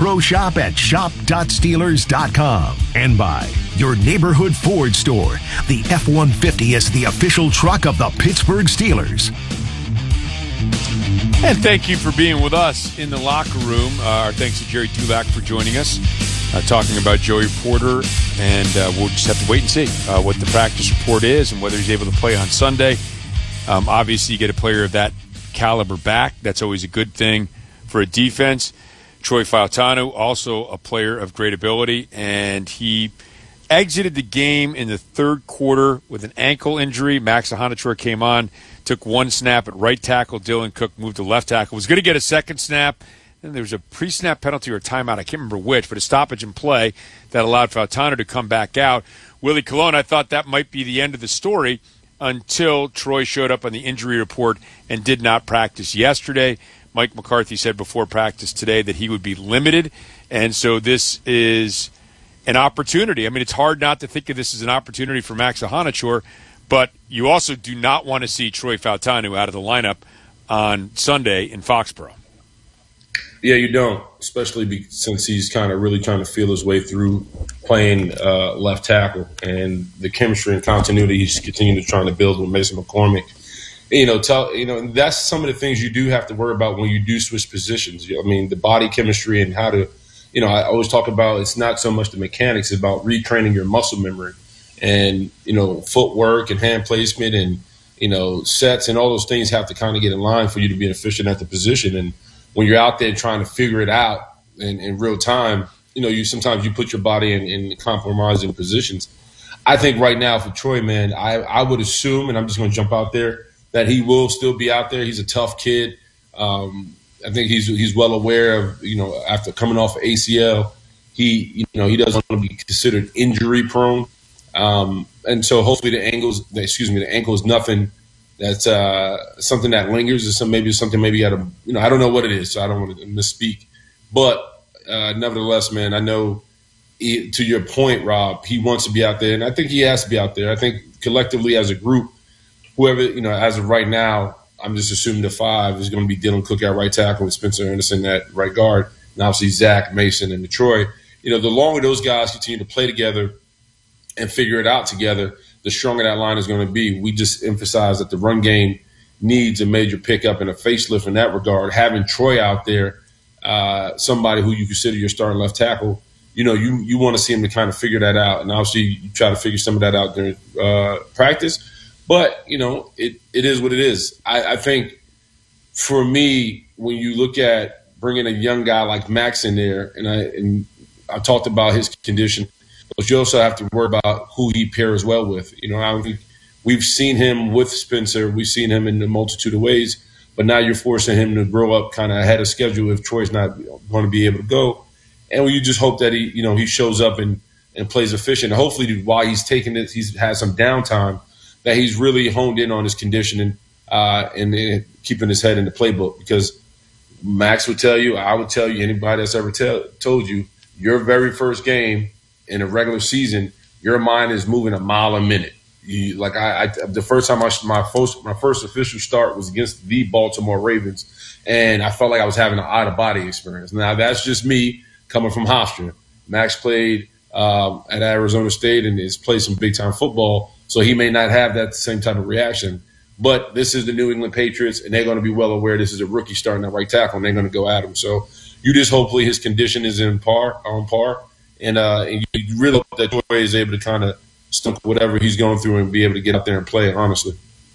Hero shop at shop.steelers.com. And by your neighborhood Ford store. The F-150 is the official truck of the Pittsburgh Steelers. And thank you for being with us in the locker room. Our thanks to Jerry Dulac for joining us, talking about Joey Porter. And we'll just have to wait and see what the practice report is and whether he's able to play on Sunday. Obviously, you get a player of that caliber back. That's always a good thing for a defense. Troy Fautanu, also a player of great ability, and he exited the game in the third quarter with an ankle injury. Max Ahanachour came on, took one snap at right tackle. Dylan Cook moved to left tackle. Was going to get a second snap. Then there was a pre-snap penalty or a timeout. I can't remember which, but a stoppage in play that allowed Fautanu to come back out. Willie Colon, I thought that might be the end of the story until Troy showed up on the injury report and did not practice yesterday. Mike McCarthy said before practice today that he would be limited, and so this is an opportunity. I mean, it's hard not to think of this as an opportunity for Max Ahanachour, but you also do not want to see Troy Fautanu out of the lineup on Sunday in Foxborough. Yeah, you don't, especially since he's kind of really trying to feel his way through playing left tackle, and the chemistry and continuity he's continuing to try to build with Mason McCormick. That's some of the things you do have to worry about when you do switch positions. I mean, the body chemistry and how to, I always talk about it's not so much the mechanics, it's about retraining your muscle memory and, footwork and hand placement and, sets and all those things have to kind of get in line for you to be efficient at the position. And when you're out there trying to figure it out in real time, you sometimes you put your body in compromising positions. I think right now for Troy, man, I would assume, and I'm just going to jump out there, that he will still be out there. He's a tough kid. I think he's well aware of, after coming off of ACL, he doesn't want to be considered injury prone. And so hopefully the ankle is nothing that's something that lingers. It's something maybe out of, I don't know what it is, so I don't want to misspeak. But nevertheless, man, I know to your point, Rob, he wants to be out there, and I think he has to be out there. I think collectively as a group, whoever, as of right now, I'm just assuming the five is going to be Dylan Cook at right tackle and Spencer Anderson at right guard, and obviously Zach, Mason, and Troy. The longer those guys continue to play together and figure it out together, the stronger that line is going to be. We just emphasize that the run game needs a major pickup and a facelift in that regard. Having Troy out there, somebody who you consider your starting left tackle, you want to see him to kind of figure that out, and obviously you try to figure some of that out during practice. But, it is what it is. I think for me, when you look at bringing a young guy like Max in there, and I talked about his condition, but you also have to worry about who he pairs well with. We've seen him with Spencer. We've seen him in a multitude of ways, but now you're forcing him to grow up kind of ahead of schedule if Troy's not going to be able to go. And you just hope that he shows up and plays efficient. And hopefully while he's taking it, he's had some downtime, that he's really honed in on his conditioning and keeping his head in the playbook. Because Max would tell you, I would tell you, anybody that's ever told you, your very first game in a regular season, your mind is moving a mile a minute. The first time my first official start was against the Baltimore Ravens, and I felt like I was having an out-of-body experience. Now, that's just me coming from Hofstra. Max played at Arizona State and has played some big-time football, so he may not have that same type of reaction. But this is the New England Patriots, and they're going to be well aware this is a rookie starting at right tackle, and they're going to go at him. So you just hopefully his condition is on par, and you really hope that Troy is able to kind of stump whatever he's going through and be able to get out there and play, honestly.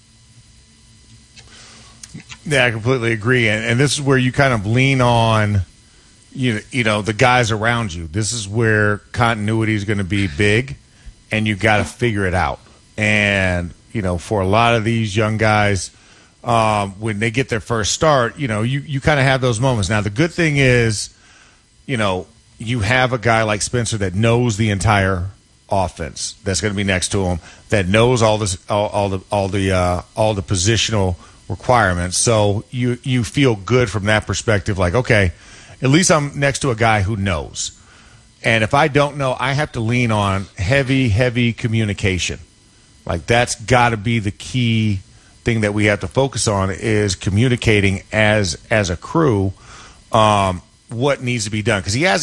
Yeah, I completely agree. And this is where you kind of lean on, the guys around you. This is where continuity is going to be big, and you got to figure it out. And, for a lot of these young guys, when they get their first start, you kind of have those moments. Now, the good thing is, you have a guy like Spencer that knows the entire offense that's going to be next to him, that knows all the positional requirements. So you feel good from that perspective. Like, okay, at least I'm next to a guy who knows. And if I don't know, I have to lean on heavy communication. Like, that's got to be the key thing that we have to focus on, is communicating as a crew what needs to be done. Because he has